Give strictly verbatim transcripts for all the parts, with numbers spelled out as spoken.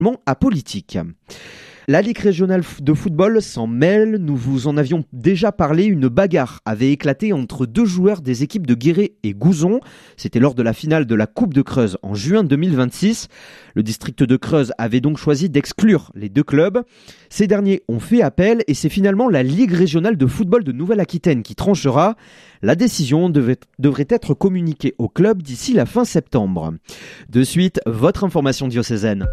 apolitique. La Ligue régionale de football s'en mêle, nous vous en avions déjà parlé, une bagarre avait éclaté entre deux joueurs des équipes de Guéret et Gouzon. C'était lors de la finale de la Coupe de Creuse en juin deux mille vingt-six. Le district de Creuse avait donc choisi d'exclure les deux clubs. Ces derniers ont fait appel et c'est finalement la Ligue régionale de football de Nouvelle-Aquitaine qui tranchera. La décision devait, devrait être communiquée au club d'ici la fin septembre. De suite, votre information diocésaine.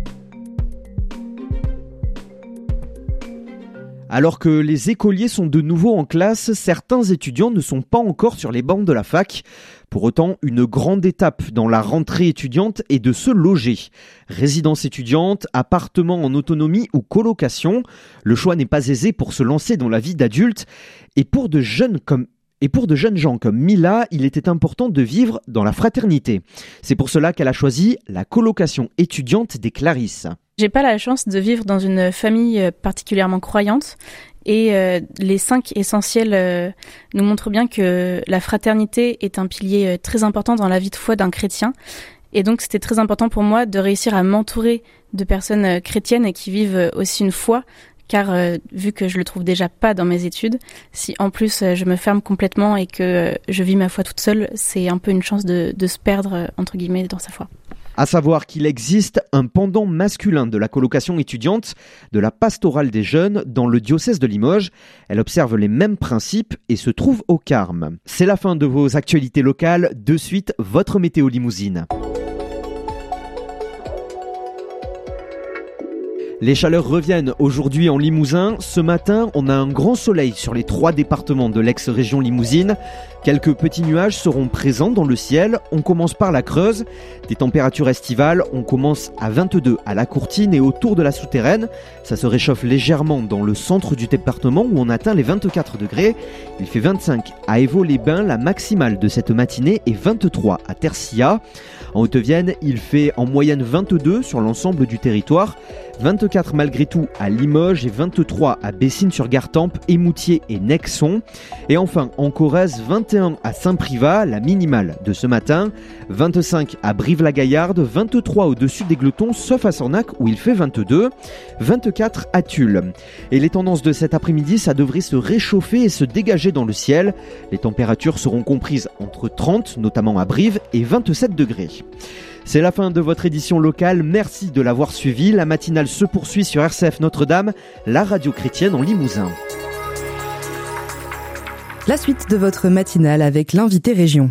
Alors que les écoliers sont de nouveau en classe, certains étudiants ne sont pas encore sur les bancs de la fac. Pour autant, une grande étape dans la rentrée étudiante est de se loger. Résidence étudiante, appartement en autonomie ou colocation, le choix n'est pas aisé pour se lancer dans la vie d'adulte. Et pour de jeunes comme Et pour de jeunes gens comme Mila, il était important de vivre dans la fraternité. C'est pour cela qu'elle a choisi la colocation étudiante des Clarisses. J'ai pas la chance de vivre dans une famille particulièrement croyante et euh, les cinq essentiels euh, nous montrent bien que la fraternité est un pilier très important dans la vie de foi d'un chrétien. Et donc c'était très important pour moi de réussir à m'entourer de personnes chrétiennes et qui vivent aussi une foi. Car euh, vu que je le trouve déjà pas dans mes études, si en plus euh, je me ferme complètement et que euh, je vis ma foi toute seule, c'est un peu une chance de, de se perdre, euh, entre guillemets, dans sa foi. À savoir qu'il existe un pendant masculin de la colocation étudiante, de la pastorale des jeunes, dans le diocèse de Limoges. Elle observe les mêmes principes et se trouve au Carme. C'est la fin de vos actualités locales. De suite, votre météo limousine. Les chaleurs reviennent aujourd'hui en Limousin. Ce matin, on a un grand soleil sur les trois départements de l'ex-région limousine. Quelques petits nuages seront présents dans le ciel. On commence par la Creuse. Des températures estivales, on commence à vingt-deux à la Courtine et autour de la Souterraine. Ça se réchauffe légèrement dans le centre du département où on atteint les vingt-quatre degrés. Il fait vingt-cinq à Évaux-les-Bains. La maximale de cette matinée est vingt-trois à Tercia. En Haute-Vienne, il fait en moyenne vingt-deux sur l'ensemble du territoire. vingt-quatre malgré tout à Limoges et vingt-trois à Bessines-sur-Gartempe, Émoutier et Nexon. Et enfin en Corrèze, vingt et un à Saint-Privat, la minimale de ce matin, vingt-cinq à Brive-la-Gaillarde, vingt-trois au-dessus des Glotons, sauf à Sornac où il fait vingt-deux, vingt-quatre à Tulle. Et les tendances de cet après-midi, ça devrait se réchauffer et se dégager dans le ciel. Les températures seront comprises entre trente, notamment à Brive, et vingt-sept degrés. C'est la fin de votre édition locale, merci de l'avoir suivi. La matinale se poursuit sur R C F Notre-Dame, la radio chrétienne en Limousin. La suite de votre matinale avec l'invité région.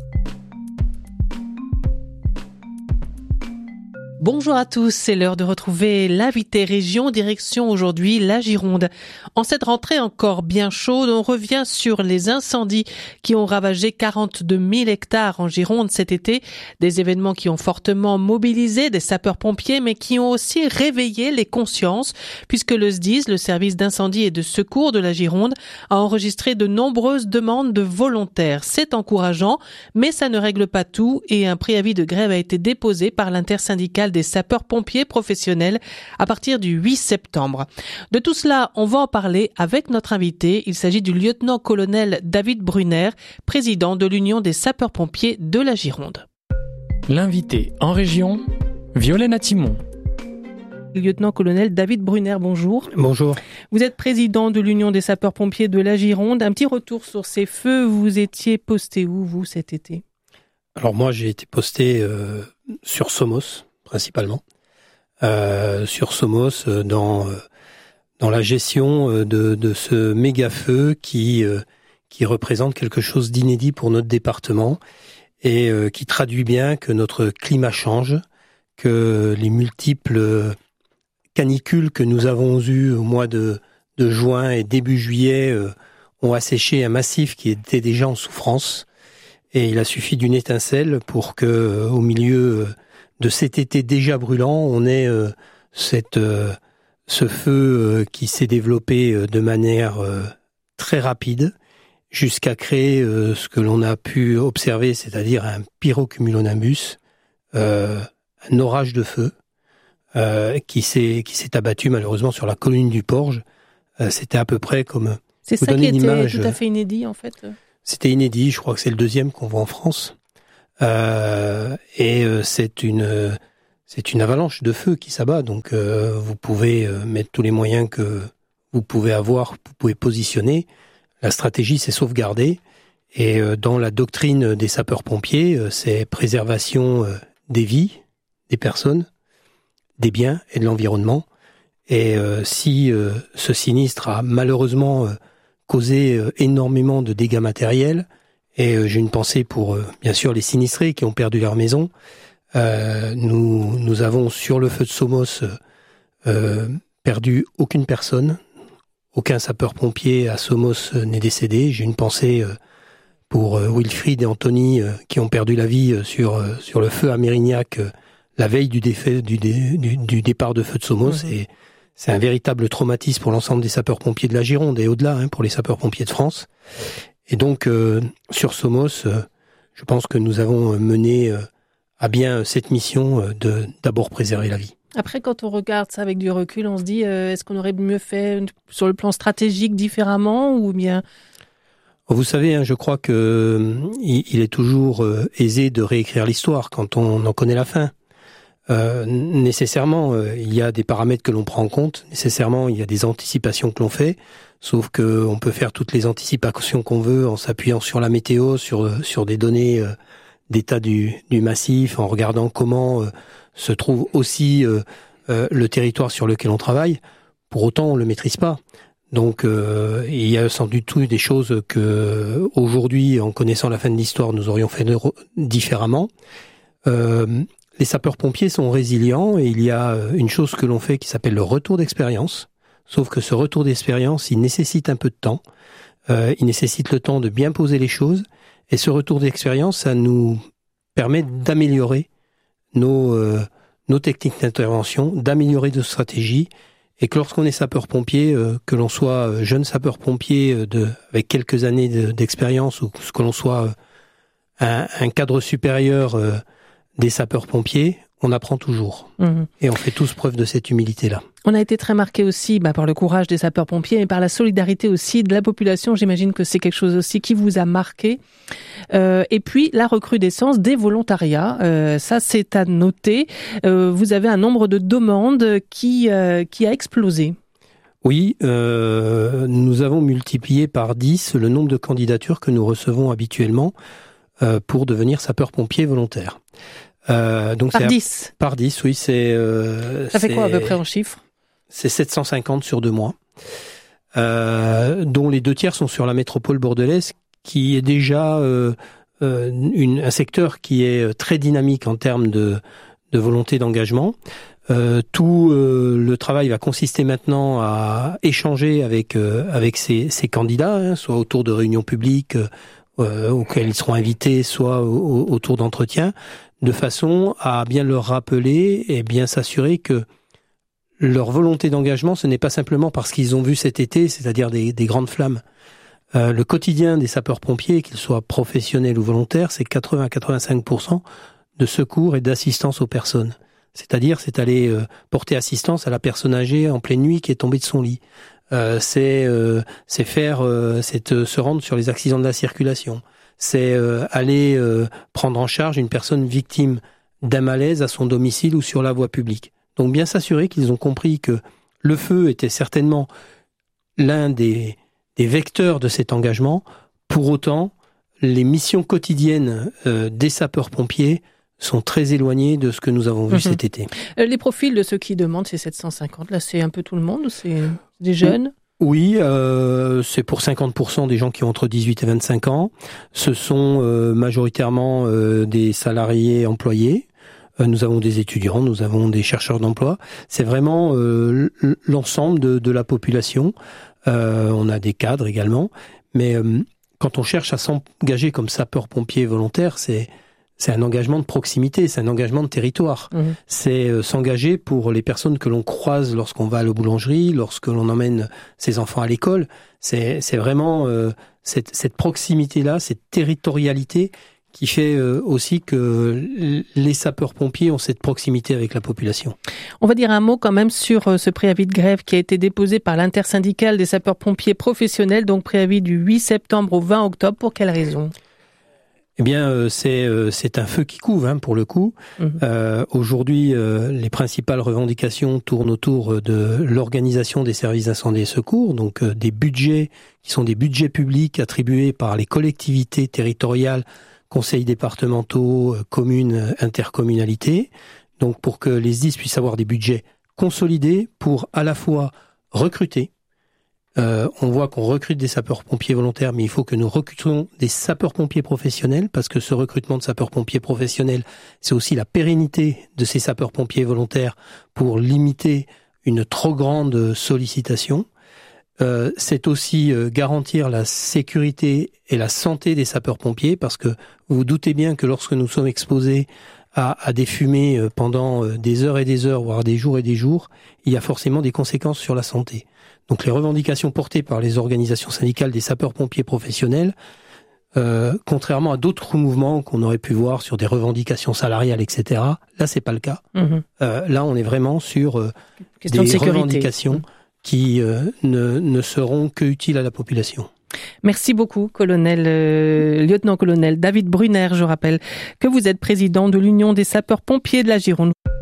Bonjour à tous, c'est l'heure de retrouver l'invité région, direction aujourd'hui la Gironde. En cette rentrée encore bien chaude, on revient sur les incendies qui ont ravagé quarante-deux mille hectares en Gironde cet été. Des événements qui ont fortement mobilisé des sapeurs-pompiers, mais qui ont aussi réveillé les consciences, puisque le S D I S, le service d'incendie et de secours de la Gironde, a enregistré de nombreuses demandes de volontaires. C'est encourageant, mais ça ne règle pas tout et un préavis de grève a été déposé par l'intersyndicale des sapeurs-pompiers professionnels à partir du huit septembre. De tout cela, on va en parler avec notre invité. Il s'agit du lieutenant-colonel David Brunner, président de l'Union des sapeurs-pompiers de la Gironde. L'invité en région, Violaine Atimon. Lieutenant-colonel David Brunner, bonjour. Bonjour. Vous êtes président de l'Union des sapeurs-pompiers de la Gironde. Un petit retour sur ces feux. Vous étiez posté où, vous, cet été ? Alors moi, j'ai été posté euh, sur Somos, principalement. Euh, sur Somos, euh, dans, euh, dans la gestion euh, de, de ce méga feu qui, euh, qui représente quelque chose d'inédit pour notre département et euh, qui traduit bien que notre climat change, que les multiples canicules que nous avons eues au mois de, de juin et début juillet euh, ont asséché un massif qui était déjà en souffrance. Et il a suffi d'une étincelle pour que, euh, au milieu de cet été déjà brûlant, on ait euh, cette, euh, ce feu euh, qui s'est développé euh, de manière euh, très rapide, jusqu'à créer euh, ce que l'on a pu observer, c'est-à-dire un pyrocumulonimbus, euh, un orage de feu, euh, qui s'est qui s'est abattu malheureusement sur la colline du Porge. Euh, c'était à peu près comme... C'est ça qui était image, tout à fait inédit, en fait. C'était inédit, je crois que c'est le deuxième qu'on voit en France. Euh, et euh, c'est une c'est une avalanche de feu qui s'abat. Donc euh, vous pouvez euh, mettre tous les moyens que vous pouvez avoir, vous pouvez positionner. La stratégie, c'est sauvegarder. Et euh, dans la doctrine des sapeurs-pompiers, euh, c'est préservation euh, des vies, des personnes, des biens et de l'environnement. Et euh, si euh, ce sinistre a malheureusement euh, causé euh, énormément de dégâts matériels, et euh, j'ai une pensée pour euh, bien sûr les sinistrés qui ont perdu leur maison, euh, nous nous avons sur le feu de Somos euh, perdu aucune personne, aucun sapeur-pompier à Somos n'est décédé. J'ai une pensée euh, pour euh, Wilfried et Anthony euh, qui ont perdu la vie euh, sur euh, sur le feu à Mérignac euh, la veille du, défait, du, dé, du, du départ de feu de Somos. Mmh. Et c'est un véritable traumatisme pour l'ensemble des sapeurs-pompiers de la Gironde et au-delà, hein, pour les sapeurs-pompiers de France. Et donc, euh, sur Somos, euh, je pense que nous avons mené euh, à bien cette mission euh, de d'abord préserver la vie. Après, quand on regarde ça avec du recul, on se dit, euh, est-ce qu'on aurait mieux fait sur le plan stratégique différemment ou bien... Vous savez, hein, je crois que euh, il est toujours euh, aisé de réécrire l'histoire quand on en connaît la fin. Euh, nécessairement, euh, il y a des paramètres que l'on prend en compte. Nécessairement, il y a des anticipations que l'on fait. Sauf que on peut faire toutes les anticipations qu'on veut en s'appuyant sur la météo, sur sur des données euh, d'état du du massif, en regardant comment euh, se trouve aussi euh, euh, le territoire sur lequel on travaille. Pour autant, on le maîtrise pas. Donc, euh, il y a sans doute des choses que aujourd'hui, en connaissant la fin de l'histoire, nous aurions fait différemment. Euh, Les sapeurs-pompiers sont résilients et il y a une chose que l'on fait qui s'appelle le retour d'expérience. Sauf que ce retour d'expérience, il nécessite un peu de temps. Euh, il nécessite le temps de bien poser les choses. Et ce retour d'expérience, ça nous permet d'améliorer nos, euh, nos techniques d'intervention, d'améliorer nos stratégies. Et que lorsqu'on est sapeur-pompier, euh, que l'on soit jeune sapeur-pompier de, avec quelques années de, d'expérience ou que l'on soit un, un cadre supérieur euh, des sapeurs-pompiers, on apprend toujours. Mmh. Et on fait tous preuve de cette humilité-là. On a été très marqué aussi bah, par le courage des sapeurs-pompiers et par la solidarité aussi de la population. J'imagine que c'est quelque chose aussi qui vous a marqué. Euh, et puis, la recrudescence des volontariats. Euh, ça, c'est à noter. Euh, vous avez un nombre de demandes qui, euh, qui a explosé. Oui, euh, nous avons multiplié par dix le nombre de candidatures que nous recevons habituellement euh, pour devenir sapeur-pompier volontaire. Euh, donc par c'est dix à, Par dix, oui. C'est, euh, ça fait c'est, quoi à peu près en chiffres? C'est sept cent cinquante sur deux mois, euh, dont les deux tiers sont sur la métropole bordelaise, qui est déjà euh, euh, une, un secteur qui est très dynamique en termes de, de volonté d'engagement. Euh, tout euh, le travail va consister maintenant à échanger avec euh, avec ces, ces candidats, hein, soit autour de réunions publiques euh, auxquelles ils seront invités, soit au, autour d'entretiens, de façon à bien leur rappeler et bien s'assurer que leur volonté d'engagement, ce n'est pas simplement parce qu'ils ont vu cet été, c'est-à-dire des, des grandes flammes. Euh, le quotidien des sapeurs-pompiers, qu'ils soient professionnels ou volontaires, c'est quatre-vingts à quatre-vingt-cinq pour cent de secours et d'assistance aux personnes. C'est-à-dire, c'est aller euh, porter assistance à la personne âgée en pleine nuit qui est tombée de son lit. Euh, c'est, euh, c'est faire, euh, c'est euh, se rendre sur les accidents de la circulation. C'est euh, aller euh, prendre en charge une personne victime d'un malaise à son domicile ou sur la voie publique. Donc bien s'assurer qu'ils ont compris que le feu était certainement l'un des, des vecteurs de cet engagement. Pour autant, les missions quotidiennes euh, des sapeurs-pompiers sont très éloignées de ce que nous avons vu mmh. cet été. Les profils de ceux qui demandent ces sept cent cinquante, là c'est un peu tout le monde ou c'est des jeunes ? Oui, euh, c'est pour cinquante pour cent des gens qui ont entre dix-huit et vingt-cinq ans. Ce sont euh, majoritairement euh, des salariés employés. Euh, nous avons des étudiants, nous avons des chercheurs d'emploi. C'est vraiment euh, l'ensemble de, de la population. Euh, on a des cadres également. Mais euh, quand on cherche à s'engager comme sapeur-pompier volontaire, c'est c'est un engagement de proximité, c'est un engagement de territoire. Mmh. C'est euh, s'engager pour les personnes que l'on croise lorsqu'on va à la boulangerie, lorsque l'on emmène ses enfants à l'école. C'est, c'est vraiment euh, cette, cette proximité-là, cette territorialité qui fait euh, aussi que les sapeurs-pompiers ont cette proximité avec la population. On va dire un mot quand même sur euh, ce préavis de grève qui a été déposé par l'intersyndicale des sapeurs-pompiers professionnels, donc préavis du huit septembre au vingt octobre. Pour quelle raison ? Eh bien, euh, c'est euh, c'est un feu qui couve, hein, pour le coup. Mmh. Euh, aujourd'hui, euh, les principales revendications tournent autour de l'organisation des services d'incendie et secours, donc euh, des budgets qui sont des budgets publics attribués par les collectivités territoriales, conseils départementaux, euh, communes, intercommunalités. Donc, pour que les S D I S puissent avoir des budgets consolidés pour à la fois recruter. Euh, on voit qu'on recrute des sapeurs-pompiers volontaires, mais il faut que nous recrutions des sapeurs-pompiers professionnels, parce que ce recrutement de sapeurs-pompiers professionnels, c'est aussi la pérennité de ces sapeurs-pompiers volontaires pour limiter une trop grande sollicitation. Euh, c'est aussi euh, garantir la sécurité et la santé des sapeurs-pompiers, parce que vous vous doutez bien que lorsque nous sommes exposés à, à des fumées pendant des heures et des heures, voire des jours et des jours, il y a forcément des conséquences sur la santé. Donc les revendications portées par les organisations syndicales des sapeurs-pompiers professionnels, euh, contrairement à d'autres mouvements qu'on aurait pu voir sur des revendications salariales, et cetera, là c'est pas le cas. Mmh. Euh, là on est vraiment sur euh, des de revendications qui euh, ne, ne seront que utiles à la population. Merci beaucoup, colonel, euh, lieutenant-colonel David Brunner. Je rappelle que vous êtes président de l'Union des sapeurs-pompiers de la Gironde.